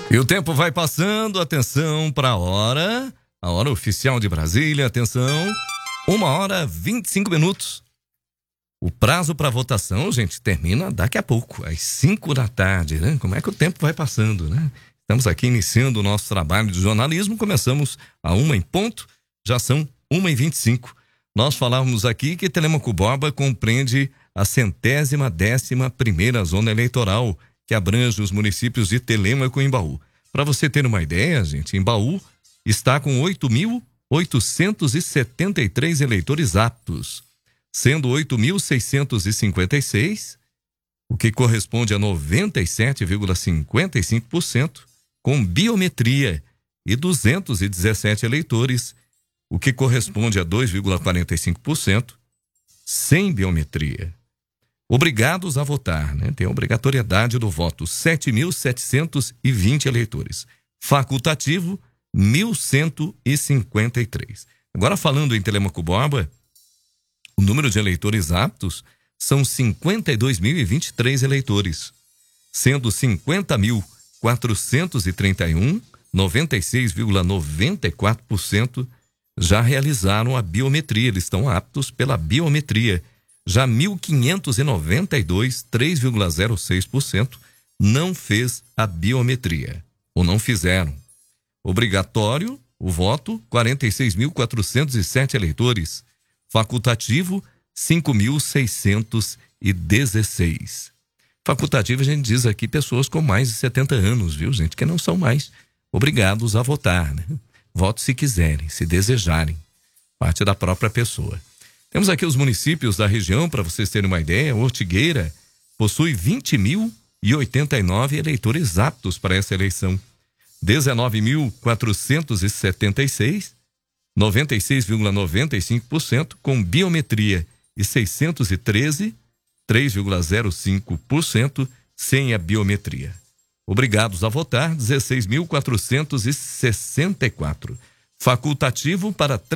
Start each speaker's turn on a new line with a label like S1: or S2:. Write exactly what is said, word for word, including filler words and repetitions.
S1: E o tempo vai passando, atenção para a hora, a hora oficial de Brasília, atenção, uma hora vinte e cinco minutos. O prazo para votação, gente, termina daqui a pouco, às cinco da tarde, né? Como é que o tempo vai passando, né? Estamos aqui iniciando o nosso trabalho de jornalismo, começamos a uma em ponto, já são uma e vinte e cinco. Nós falávamos aqui que Telêmaco Borba compreende a centésima décima primeira zona eleitoral, que abrange os municípios de Telêmaco e Embaú. Para você ter uma ideia, gente, Embaú está com oito mil oitocentos e setenta e três eleitores aptos, sendo oito mil seiscentos e cinquenta e seis, o que corresponde a noventa e sete vírgula cinquenta e cinco por cento, com biometria, e duzentos e dezessete eleitores, o que corresponde a dois vírgula quarenta e cinco por cento, sem biometria. Obrigados a votar, né? Tem a obrigatoriedade do voto, sete mil setecentos e vinte eleitores. Facultativo, mil cento e cinquenta e três. Agora, falando em Telêmaco Borba, o número de eleitores aptos são cinquenta e dois mil e vinte e três eleitores, sendo cinquenta mil quatrocentos e trinta e um, noventa e seis vírgula noventa e quatro por cento, já realizaram a biometria, eles estão aptos pela biometria. Já mil quinhentos e noventa e dois, três vírgula zero seis por cento, não fez a biometria, ou não fizeram. Obrigatório, o voto, quarenta e seis mil quatrocentos e sete eleitores. Facultativo, cinco mil seiscentos e dezesseis. Facultativo, a gente diz aqui, pessoas com mais de setenta anos, viu, gente, que não são mais obrigados a votar, né? Vote se quiserem, se desejarem, parte da própria pessoa. Temos aqui os municípios da região, para vocês terem uma ideia. Ortigueira possui vinte mil e oitenta e nove eleitores aptos para essa eleição. dezenove mil quatrocentos e setenta e seis, noventa e seis vírgula noventa e cinco por cento, com biometria, e seiscentos e treze, três vírgula zero cinco por cento, sem a biometria. Obrigados a votar, dezesseis mil quatrocentos e sessenta e quatro. Facultativo para